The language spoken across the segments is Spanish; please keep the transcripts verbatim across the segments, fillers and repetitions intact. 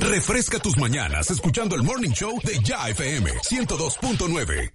Refresca tus mañanas escuchando el Morning Show de Ya F M ciento dos punto nueve.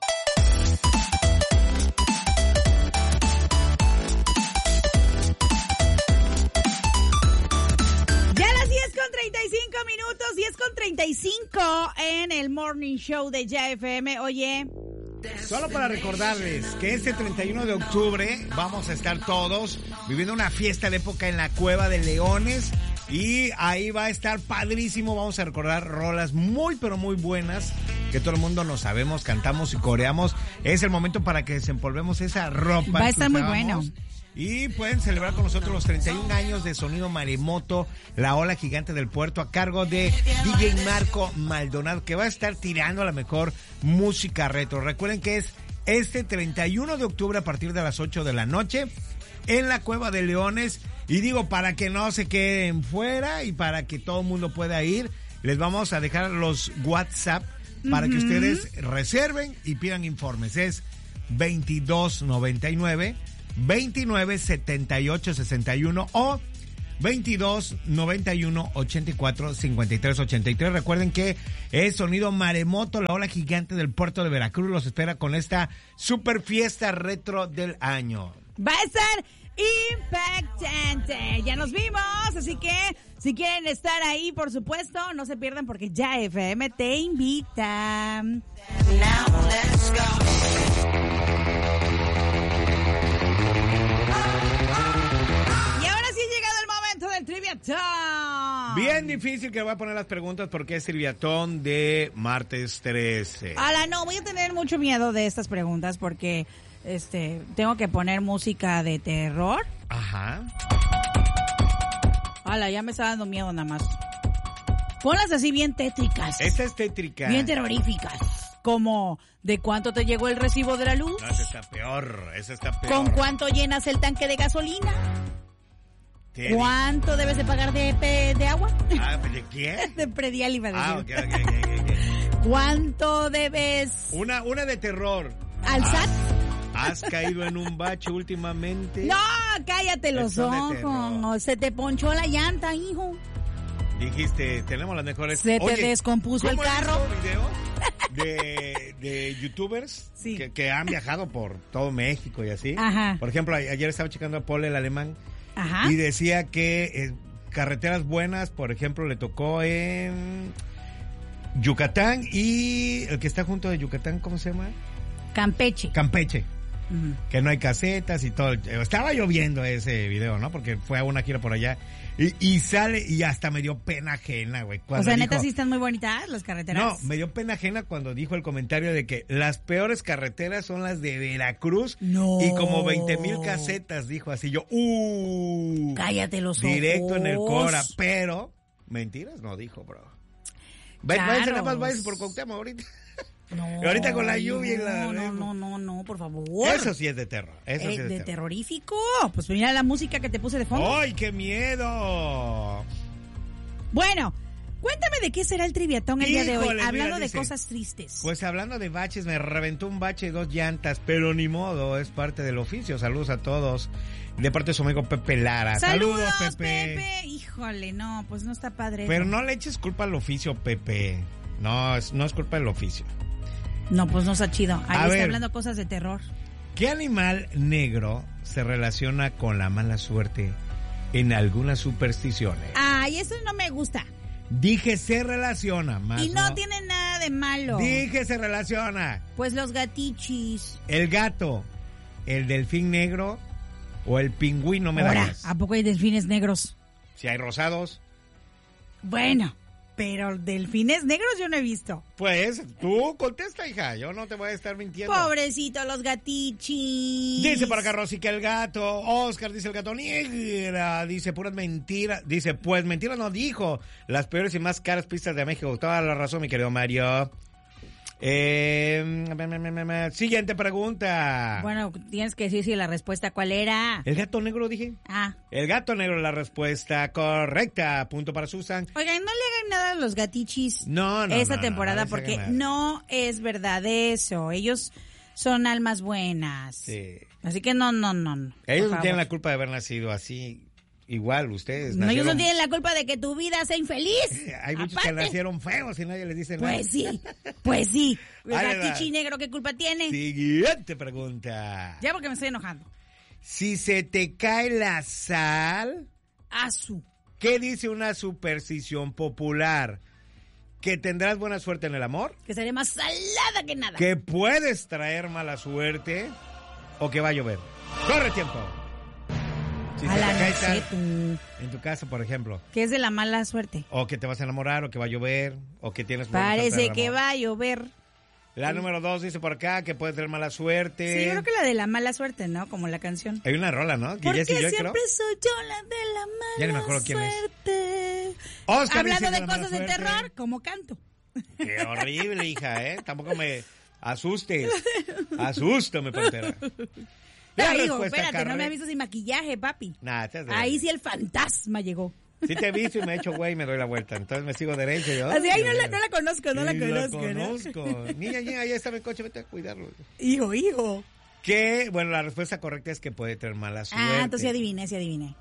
treinta y cinco minutos, diez con treinta y cinco en el Morning Show de Ya F M. Oye, solo para recordarles que este treinta y uno de octubre vamos a estar todos viviendo una fiesta de época en la Cueva de Leones y ahí va a estar padrísimo. Vamos a recordar rolas muy pero muy buenas que todo el mundo nos sabemos, cantamos y coreamos. Es el momento para que desempolvemos esa ropa. Va a estar muy bueno. Y pueden celebrar con nosotros los treinta y un años de Sonido Maremoto, la ola gigante del puerto, a cargo de D J Marco Maldonado, que va a estar tirando la mejor música retro. Recuerden que es este treinta y uno de octubre a partir de las ocho de la noche en la Cueva de Leones. Y digo, para que no se queden fuera y para que todo el mundo pueda ir, les vamos a dejar los WhatsApp para uh-huh. que ustedes reserven y pidan informes. Es veintidós noventa y nueve veintinueve setenta y ocho sesenta y uno o veintidós noventa y uno ochenta y cuatro cincuenta y tres ochenta y tres. Recuerden que es Sonido Maremoto, la ola gigante del puerto de Veracruz, los espera con esta super fiesta retro del año. Va a estar impactante. Ya nos vimos, así que si quieren estar ahí, por supuesto, no se pierdan porque Ya F M te invita. Now let's go. Del Triviatón. Bien difícil que voy a poner las preguntas porque es Triviatón de martes trece. Ala, no, voy a tener mucho miedo de estas preguntas porque este tengo que poner música de terror. Ajá. Ala, ya me está dando miedo nada más. Ponlas así bien tétricas. Esta es tétrica. Bien terroríficas. Como, ¿de cuánto te llegó el recibo de la luz? No, esa está peor, esa está peor. ¿Con cuánto llenas el tanque de gasolina? ¿Cuánto debes de pagar de, de agua? Ah, ¿de quién? De predial iba a decir. Ah, ok, ok, ok, ok. ¿Cuánto debes? Una, una de terror. ¿Al S A T? ¿Has caído en un bache últimamente? No, cállate los ojos. Se te ponchó la llanta, hijo. Dijiste, tenemos las mejores. Se te Oye, descompuso el carro. Video de, de youtubers sí. que, que han viajado por todo México y así. Ajá. Por ejemplo, ayer estaba checando a Paul el alemán. Ajá. Y decía que eh, carreteras buenas, por ejemplo, le tocó en Yucatán y el que está junto de Yucatán, ¿cómo se llama? Campeche. Campeche. Uh-huh. Que no hay casetas y todo. Estaba lloviendo ese video, ¿no? Porque fue a una gira por allá. Y, y sale, y hasta me dio pena ajena, güey. O sea, dijo, neta, sí están muy bonitas las carreteras. No, me dio pena ajena cuando dijo el comentario de que las peores carreteras son las de Veracruz. No. Y como veinte mil casetas, dijo así. Yo, uh. Cállate los ojos. Directo en el Cora. Pero, mentiras no dijo, bro. Claro. Váyanse nada más, váyanse por Cuauhtémoc ahorita. No, y ahorita con la lluvia no, y la... No, no, no, no, por favor. Eso sí es de terror. Eso eh, sí es de, de terror. terrorífico. Pues mira la música que te puse de fondo. ¡Ay, qué miedo! Bueno, cuéntame de qué será el Triviatón el Híjole, día de hoy. mira, hablando de dice, cosas tristes. Pues hablando de baches, me reventó un bache y dos llantas, pero ni modo, es parte del oficio. Saludos a todos. De parte de su amigo Pepe Lara. Saludos, Saludos Pepe. Pepe. Híjole, no, pues no está padre. Pero eso. no le eches culpa al oficio, Pepe. No, es, no es culpa del oficio. No, pues no está chido. Ahí A está ver, hablando cosas de terror. ¿Qué animal negro se relaciona con la mala suerte en algunas supersticiones? Ay, eso no me gusta. Dije se relaciona, más Y no, no tiene nada de malo. Dije se relaciona. Pues los gatichis. El gato, el delfín negro o el pingüino Ahora, medallas. ¿a poco hay delfines negros? Si hay rosados. Bueno, pero delfines negros yo no he visto. Pues, tú contesta, hija, yo no te voy a estar mintiendo. Pobrecito, los gatichis. Dice por acá Rosy que el gato, Oscar dice el gato negra, dice puras mentiras, dice pues mentiras no dijo, las peores y más caras pistas de México, toda la razón mi querido Mario. Eh, siguiente pregunta. Bueno, tienes que decir si la respuesta cuál era. El gato negro dije. Ah. El gato negro, la respuesta correcta. Punto para Susan. Oigan, no le hagan nada a los gatichis. No, no. Esa no, temporada no, no porque no es verdad eso. Ellos son almas buenas. Sí. Así que no, no, no. no Ellos no tienen la culpa de haber nacido así. igual ustedes No, ellos nacieron... no tienen la culpa de que tu vida sea infeliz. Hay muchos Aparte. que nacieron feos y nadie les dice nada. Pues sí, pues sí. El Ahí va. gatichi negro, ¿qué culpa tiene? Siguiente pregunta. Ya porque me estoy enojando. Si se te cae la sal, Asu. ¿qué dice una superstición popular? ¿Que tendrás buena suerte en el amor? Que seré más salada que nada. ¿Que puedes traer mala suerte? ¿O que va a llover? ¡Corre tiempo! Si A se la te cae no sé sal tú. en tu casa, por ejemplo, Que es de la mala suerte. o que te vas a enamorar, o que va a llover, o que tienes buena suerte en Parece el que amor. va a llover. La número dos dice por acá que puede tener mala suerte. Sí, yo creo que la de la mala suerte, ¿no? Como la canción. Hay una rola, ¿no? Que Porque Jessy Joy, siempre creo. soy yo la de la mala Ya ni me acuerdo quién es. suerte. Oscar Hablando dice de la mala cosas de suerte. terror, como canto. Qué horrible, hija, ¿eh? Tampoco me asustes. Asústame, pantera. La Pero digo, respuesta espérate, no me correcta- has visto sin maquillaje, papi. Nah, estás de- Ahí sí el fantasma llegó. Sí te he visto y me he hecho güey y me doy la vuelta. Entonces me sigo derecho yo. Así, ay, no la, no la conozco, no la Sí, conozco. ¿no? conozco. Niña, niña, ahí está mi coche, vete a cuidarlo. Hijo, hijo. Que, bueno, la respuesta correcta es que puede tener mala suerte. Ah, entonces sí adiviné, sí adiviné.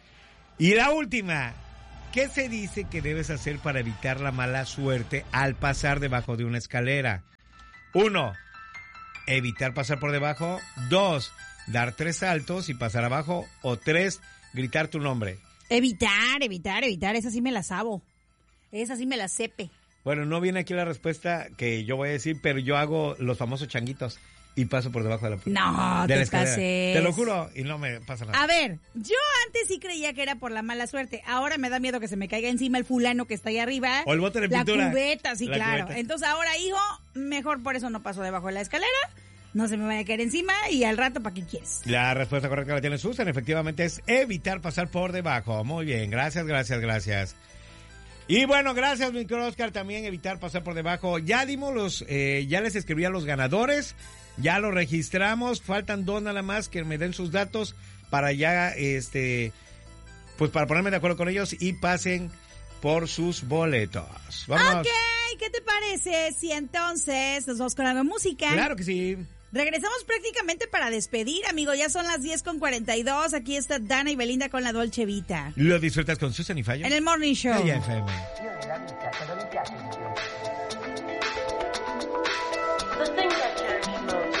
Y la última. ¿Qué se dice que debes hacer para evitar la mala suerte al pasar debajo de una escalera? Uno, evitar pasar por debajo. Dos, dar tres saltos y pasar abajo. O tres, gritar tu nombre. Evitar, evitar, evitar. Esa sí me la sabo. Esa sí me la sepe. Bueno, no viene aquí la respuesta que yo voy a decir, pero yo hago los famosos changuitos y paso por debajo de la, No, de te la escalera. pases. Te lo juro, y no me pasa nada. A ver, yo antes sí creía que era por la mala suerte. Ahora me da miedo que se me caiga encima el fulano que está ahí arriba. O el bote de la pintura. cubeta, sí, La claro. cubeta. Entonces ahora, hijo, mejor por eso no paso debajo de la escalera. No se me vaya a caer encima y al rato, ¿para qué quieres? La respuesta correcta la tiene Susan, efectivamente es evitar pasar por debajo. Muy bien, gracias, gracias, gracias. Y bueno, gracias, mi querido Oscar, también evitar pasar por debajo. Ya dimos los, eh, ya les escribí a los ganadores, ya los registramos, faltan dos nada más que me den sus datos para ya, este, pues para ponerme de acuerdo con ellos y pasen por sus boletos. Vámonos. Ok, ¿qué te parece si entonces nos vamos con algo de música? Claro que sí. Regresamos prácticamente para despedir, amigo. Ya son las diez con cuarenta y dos. Aquí está Dana y Belinda con la Dolce Vita. Lo disfrutas con Susan y Fallo. En el Morning Show. J F M. The thing that changed most.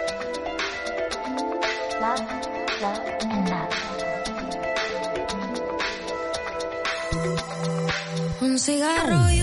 Love, love, and love. Un cigarro y